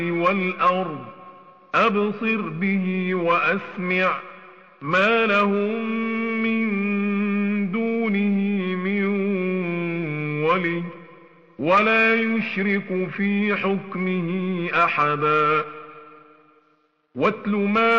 والأرض أبصر به وأسمع ما لهم من دونه من ولي ولا يشرك في حكمه أحدا واتل ما